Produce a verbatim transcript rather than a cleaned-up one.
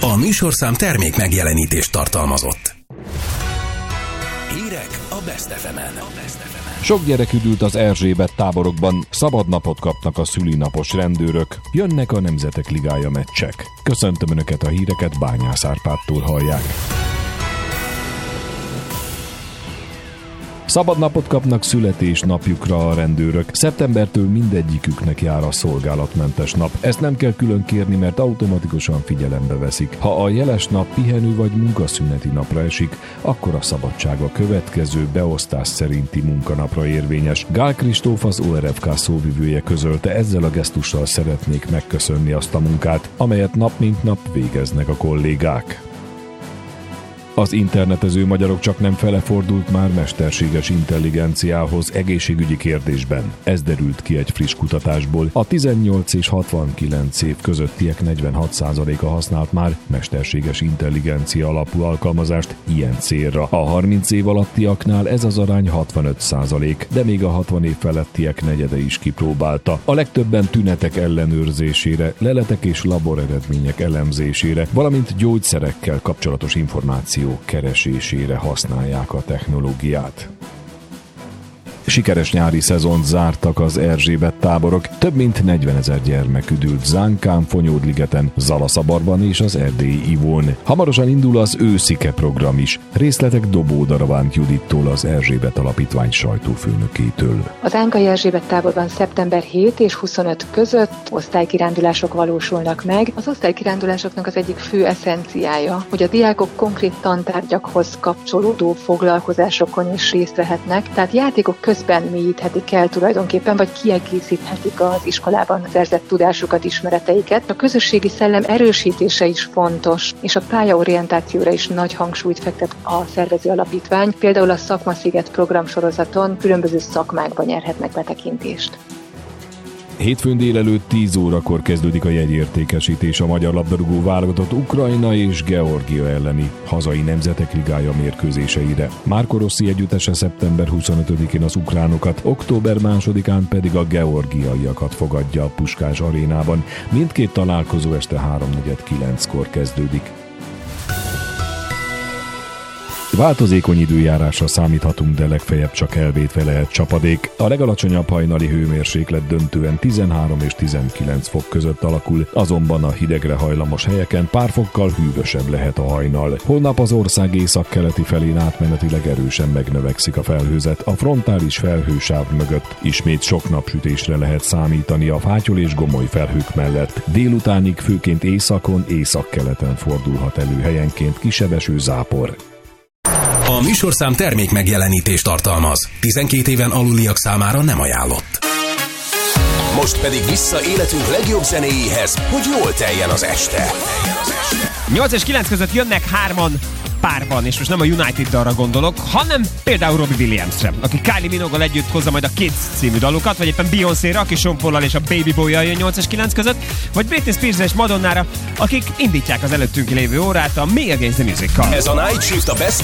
A műsorszám termék megjelenítést tartalmazott. Hírek a Best ef emen. Sok gyerek üdült az Erzsébet táborokban, szabad napot kapnak a szülinapos rendőrök, jönnek a Nemzetek Ligája meccsek. Köszöntöm Önöket, a híreket Bányász Árpádtól hallják. Szabad napot kapnak születésnapjukra a rendőrök. Szeptembertől mindegyiküknek jár a szolgálatmentes nap. Ezt nem kell külön kérni, mert automatikusan figyelembe veszik. Ha a jeles nap pihenő vagy munkaszüneti napra esik, akkor a szabadság a következő beosztás szerinti munkanapra érvényes. Gál Kristóf, az o er ef ká szóvivője közölte, ezzel a gesztussal szeretnék megköszönni azt a munkát, amelyet nap mint nap végeznek a kollégák. Az internetező magyarok csak nem fele fordult már mesterséges intelligenciához egészségügyi kérdésben. Ez derült ki egy friss kutatásból. A tizennyolc és hatvankilenc év közöttiek negyvenhat százaléka használt már mesterséges intelligencia alapú alkalmazást ilyen célra. A harminc év alattiaknál ez az arány hatvanöt százalék, de még a hatvan év felettiek negyede is kipróbálta. A legtöbben tünetek ellenőrzésére, leletek és laboreredmények elemzésére, valamint gyógyszerekkel kapcsolatos információ keresésére használják a technológiát. Sikeres nyári szezont zártak az Erzsébet táborok. Több mint negyvenezer gyermek üdült Zánkán, Fonyódligeten, Zalaszabarban és az erdélyi Ivón. Hamarosan indul az őszike program is. Részletek Dobó Daravánt Judittól, az Erzsébet Alapítvány sajtófőnökétől. Az Ánkai Erzsébet táborban szeptember hét és huszonöt között osztálykirándulások valósulnak meg. Az osztálykirándulásoknak az egyik fő eszenciája, hogy a diákok konkrét tantárgyakhoz kapcsolódó foglalkozásokon is részt vehetnek, tehát játékok közben mélyíthetik el tulajdonképpen, vagy kiegészíthetik az iskolában szerzett tudásukat, ismereteiket. A közösségi szellem erősítése is fontos, és a pályaorientációra is nagy hangsúlyt fektet a szervező alapítvány. Például a Szakmasziget programsorozaton különböző szakmákban nyerhetnek betekintést. Hétfőn délelőtt tíz órakor kezdődik a jegyértékesítés a magyar labdarúgó válogatott Ukrajna és Georgia elleni hazai Nemzetek Ligája mérkőzéseire. Márko Rossi együttese szeptember huszonötödikén az ukránokat, október másodikán pedig a georgiaiakat fogadja a Puskás arénában. Mindkét találkozó este háromnegyed kilenckor kezdődik. Változékony időjárásra számíthatunk, de legfeljebb csak elvétve lehet csapadék. A legalacsonyabb hajnali hőmérséklet döntően tizenhárom és tizenkilenc fok között alakul, azonban a hidegre hajlamos helyeken pár fokkal hűvösebb lehet a hajnal. Holnap az ország északkeleti felén átmenetileg erősen megnövekszik a felhőzet, a frontális felhősáv mögött ismét sok napsütésre lehet számítani a fátyol és gomoly felhők mellett. Délutánig főként északon, északkeleten fordulhat elő helyenként kisebb eső, zápor. A műsorszám termék megjelenítést tartalmaz. tizenkét éven aluliak számára nem ajánlott. Most pedig vissza életünk legjobb zenéjéhez, hogy jól teljen az este. nyolc és kilenc között jönnek hárman párban, és most nem a United dalra gondolok, hanem például Robbie Williamsre, aki Kylie Minogue-gal együtt hozza majd a Kids című dalukat, vagy éppen Beyoncé-ra, aki Sean Paul-al és a Baby Boy-jal jön nyolc és kilenc között, vagy Britney Spears és Madonnára, akik indítják az előttünk lévő órát a Me Against the Music-kal. Ez a Night Shift a Best